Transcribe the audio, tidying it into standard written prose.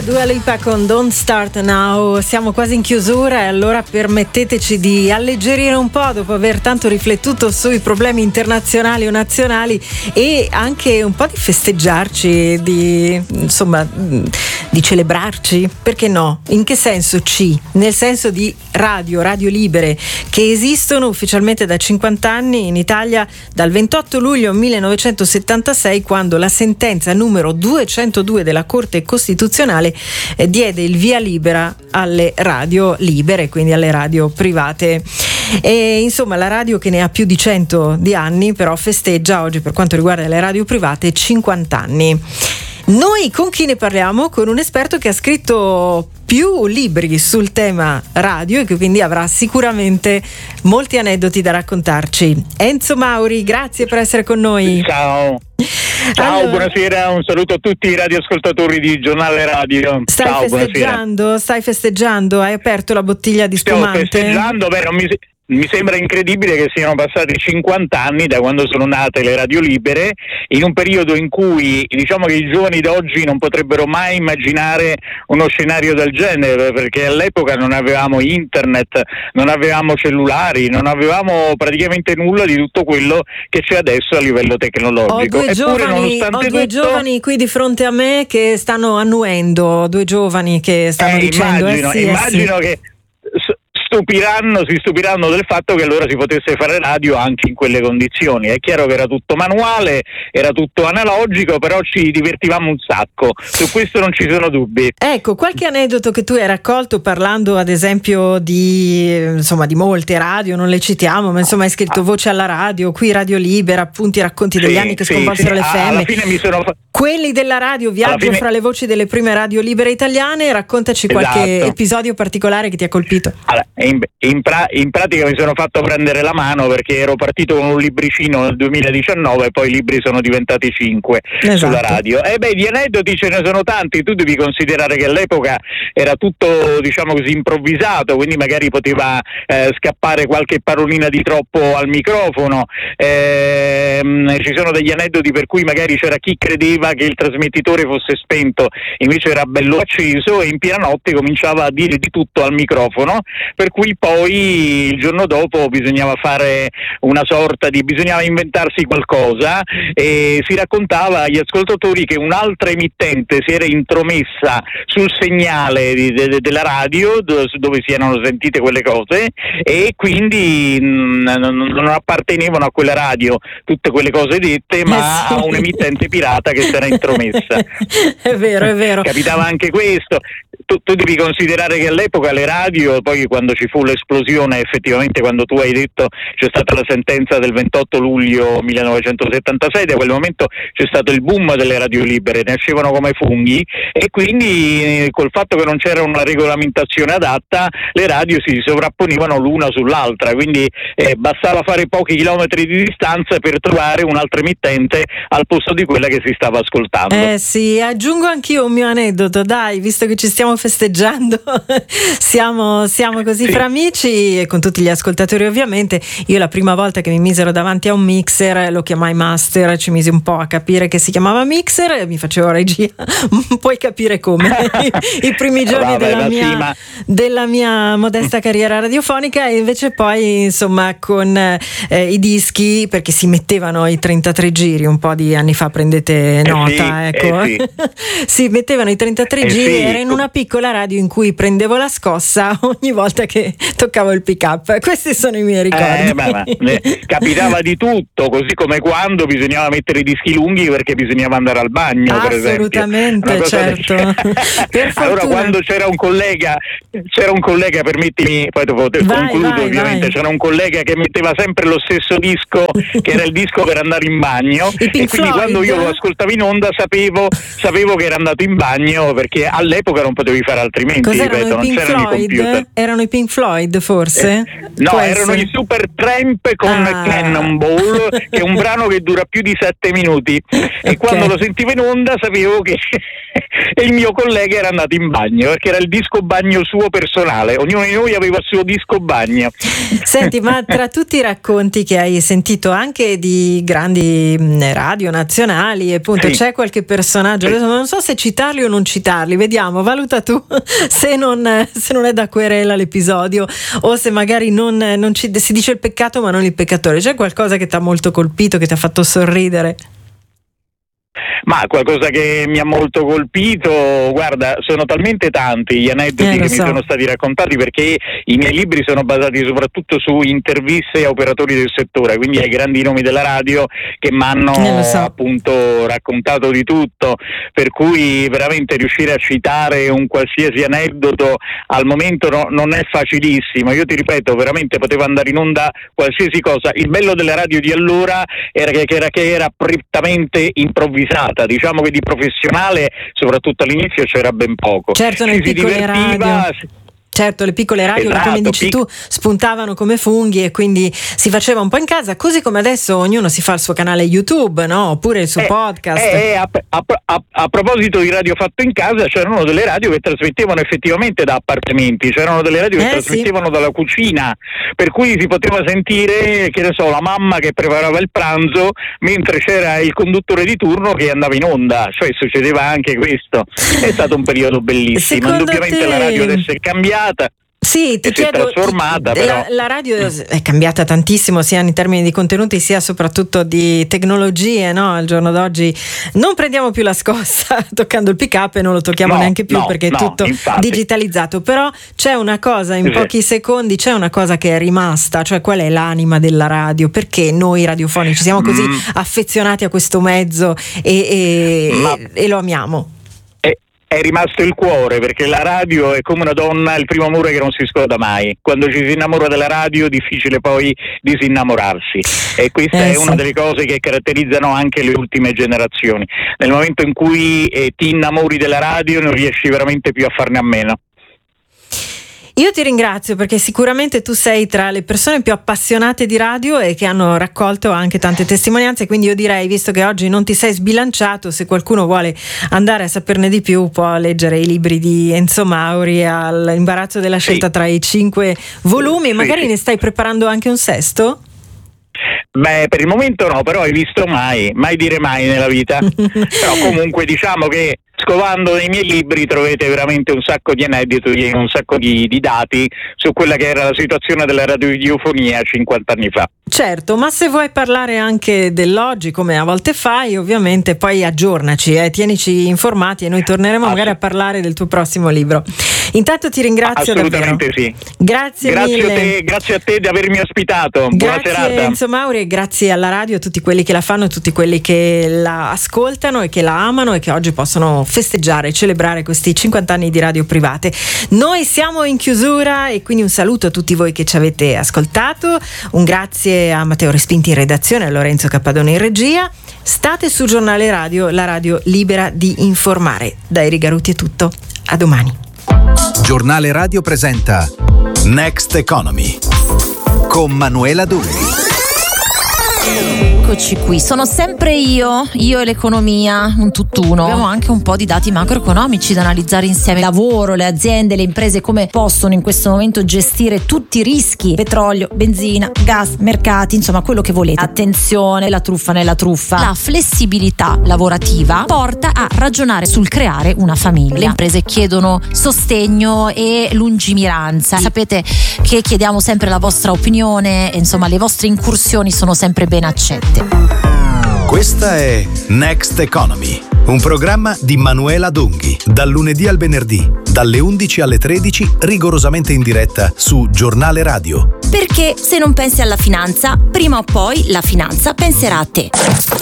Dua Lipa con Don't Start Now. Siamo quasi in chiusura e allora permetteteci di alleggerire un po' dopo aver tanto riflettuto sui problemi internazionali o nazionali e anche un po' di festeggiarci, di celebrarci, perché no? In che senso nel senso di radio libere che esistono ufficialmente da 50 anni in Italia dal 28 luglio 1976, quando la sentenza numero 202 della Corte Costituzionale diede il via libera alle radio libere, quindi alle radio private. E insomma la radio che ne ha più di 100 di anni però festeggia oggi, per quanto riguarda le radio private, 50 anni. Noi con chi ne parliamo? Con un esperto che ha scritto più libri sul tema radio e che quindi avrà sicuramente molti aneddoti da raccontarci. Enzo Mauri, grazie per essere con noi. Ciao. Ciao, buonasera, un saluto a tutti i radioascoltatori di Giornale Radio. Stai festeggiando? Hai aperto la bottiglia di spumante? Stiamo festeggiando, vero? Mi sembra incredibile che siano passati 50 anni da quando sono nate le radio libere, in un periodo in cui diciamo che i giovani d'oggi non potrebbero mai immaginare uno scenario del genere, perché all'epoca non avevamo internet, non avevamo cellulari, non avevamo praticamente nulla di tutto quello che c'è adesso a livello tecnologico. Ho due giovani qui di fronte a me che stanno annuendo, due giovani che stanno dicendo immagino che si stupiranno del fatto che allora si potesse fare radio anche in quelle condizioni. È chiaro che era tutto manuale, era tutto analogico, però ci divertivamo un sacco, su questo non ci sono dubbi. Ecco, qualche aneddoto che tu hai raccolto parlando ad esempio di molte radio, non le citiamo, ma insomma hai scritto Voce alla radio, qui Radio Libera, appunti e racconti degli anni che scomposero le FM. Alla fine quelli della radio, viaggio fra le voci delle prime radio libere italiane. Raccontaci qualche episodio particolare che ti ha colpito. Allora, in pratica mi sono fatto prendere la mano perché ero partito con un libricino nel 2019 e poi i libri sono diventati 5 sulla radio. Di aneddoti ce ne sono tanti. Tu devi considerare che all'epoca era tutto, diciamo così, improvvisato, quindi magari poteva scappare qualche parolina di troppo al microfono. Ci sono degli aneddoti per cui magari c'era chi credeva che il trasmettitore fosse spento, invece era bello acceso e in piena notte cominciava a dire di tutto al microfono, per cui poi il giorno dopo bisognava inventarsi qualcosa e si raccontava agli ascoltatori che un'altra emittente si era intromessa sul segnale della radio dove si erano sentite quelle cose e quindi non appartenevano a quella radio tutte quelle cose dette, ma a un'emittente pirata che si era intromessa. È vero. Capitava anche questo. Tu devi considerare che all'epoca le radio, poi quando ci fu l'esplosione, effettivamente quando tu hai detto c'è stata la sentenza del 28 luglio 1976, da quel momento c'è stato il boom delle radio libere, nascevano come funghi e quindi col fatto che non c'era una regolamentazione adatta le radio si sovrapponevano l'una sull'altra, quindi bastava fare pochi chilometri di distanza per trovare un'altra emittente al posto di quella che si stava ascoltando. Aggiungo anch'io un mio aneddoto, dai, visto che ci stiamo festeggiando, siamo così fra amici e con tutti gli ascoltatori ovviamente. Io la prima volta che mi misero davanti a un mixer lo chiamai master, ci misi un po' a capire che si chiamava mixer, mi facevo regia, puoi capire come i primi giorni della mia modesta carriera radiofonica, e invece poi insomma con i dischi, perché si mettevano i 33 giri, un po' di anni fa, prendete nota, si mettevano i 33 giri, era in una piccola radio in cui prendevo la scossa ogni volta che toccavo il pick up. Questi sono i miei ricordi. Capitava di tutto, così come quando bisognava mettere i dischi lunghi perché bisognava andare al bagno, per esempio. Assolutamente, certo. Per allora quando c'era un collega, permettimi, poi dopo concludo ovviamente, c'era un collega che metteva sempre lo stesso disco che era il disco per andare in bagno e quindi quando io lo ascoltavo in onda sapevo che era andato in bagno, perché all'epoca non potevi fare altrimenti. Cos'erano, non c'erano i computer. Erano i Pink Floyd forse? No, erano i Supertramp con Cannonball, che è un brano che dura più di 7 minuti e quando lo sentivo in onda sapevo che il mio collega era andato in bagno, perché era il disco bagno suo personale, ognuno di noi aveva il suo disco bagno. Senti, ma tra tutti i racconti che hai sentito anche di grandi radio nazionali, appunto c'è qualche personaggio, adesso non so se citarli o non citarli, vediamo, valuta tu se non è da querela l'episodio o se magari non si dice il peccato ma non il peccatore. C'è qualcosa che ti ha molto colpito, che ti ha fatto sorridere? Ma qualcosa che mi ha molto colpito, guarda, sono talmente tanti gli aneddoti che mi sono stati raccontati, perché i miei libri sono basati soprattutto su interviste a operatori del settore, quindi ai grandi nomi della radio che mi hanno appunto raccontato di tutto, per cui veramente riuscire a citare un qualsiasi aneddoto al momento non è facilissimo. Io ti ripeto, veramente poteva andare in onda qualsiasi cosa. Il bello della radio di allora era che era prettamente improvvisata. Diciamo che di professionale, soprattutto all'inizio, c'era ben poco. Certo, nelle piccole radio. Certo, le piccole radio, come dici tu, spuntavano come funghi e quindi si faceva un po' in casa, così come adesso ognuno si fa il suo canale YouTube, no? Oppure il suo podcast. A proposito di radio fatto in casa, c'erano delle radio che trasmettevano effettivamente da appartamenti, c'erano delle radio che trasmettevano dalla cucina, per cui si poteva sentire, che ne so, la mamma che preparava il pranzo mentre c'era il conduttore di turno che andava in onda, cioè succedeva anche questo. È stato un periodo bellissimo. Indubbiamente la radio adesso è cambiata. Sì, ti chiedo, trasformata, però. La radio è cambiata tantissimo, sia in termini di contenuti sia soprattutto di tecnologie, no? Al giorno d'oggi non prendiamo più la scossa toccando il pick-up e non lo tocchiamo neanche più perché è tutto digitalizzato, però c'è una cosa, in pochi secondi c'è una cosa che è rimasta, cioè qual è l'anima della radio, perché noi radiofonici siamo così affezionati a questo mezzo e lo amiamo. È rimasto il cuore, perché la radio è come una donna, il primo amore che non si scorda mai. Quando ci si innamora della radio è difficile poi disinnamorarsi, e questa è una delle cose che caratterizzano anche le ultime generazioni. Nel momento in cui ti innamori della radio non riesci veramente più a farne a meno. Io ti ringrazio, perché sicuramente tu sei tra le persone più appassionate di radio e che hanno raccolto anche tante testimonianze, quindi io direi, visto che oggi non ti sei sbilanciato, se qualcuno vuole andare a saperne di più può leggere i libri di Enzo Mauri, all'imbarazzo della scelta tra i 5 volumi, magari ne stai preparando anche un sesto? Beh, per il momento no, però hai visto mai dire mai nella vita. Però comunque diciamo che scovando nei miei libri troverete veramente un sacco di aneddoti, un sacco di dati su quella che era la situazione della radiofonia 50 anni fa. Certo, ma se vuoi parlare anche dell'oggi, come a volte fai, ovviamente poi aggiornaci, tienici informati e noi torneremo magari a parlare del tuo prossimo libro. Intanto ti ringrazio assolutamente davvero. Sì. Grazie mille. Grazie a te di avermi ospitato. Buona serata. Grazie Enzo Mauri e grazie alla radio, a tutti quelli che la fanno, tutti quelli che la ascoltano e che la amano e che oggi possono festeggiare e celebrare questi 50 anni di radio private. Noi siamo in chiusura e quindi un saluto a tutti voi che ci avete ascoltato, un grazie a Matteo Respinti in redazione, a Lorenzo Cappadone in regia. State su Giornale Radio, la radio libera di informare. Da Eriga Ruti è tutto, a domani. Giornale Radio presenta Next Economy con Manuela Dulli. Eccoci qui, sono sempre io e l'economia, un tutt'uno. Abbiamo anche un po' di dati macroeconomici da analizzare insieme. Il lavoro, le aziende, le imprese, come possono in questo momento gestire tutti i rischi: petrolio, benzina, gas, mercati, insomma quello che volete. Attenzione, la truffa nella truffa. La flessibilità lavorativa porta a ragionare sul creare una famiglia. Le imprese chiedono sostegno e lungimiranza. Sapete che chiediamo sempre la vostra opinione, insomma le vostre incursioni sono sempre ben accette. Questa è Next Economy, un programma di Manuela Donghi, dal lunedì al venerdì, dalle 11 alle 13, rigorosamente in diretta su Giornale Radio. Perché se non pensi alla finanza, prima o poi la finanza penserà a te.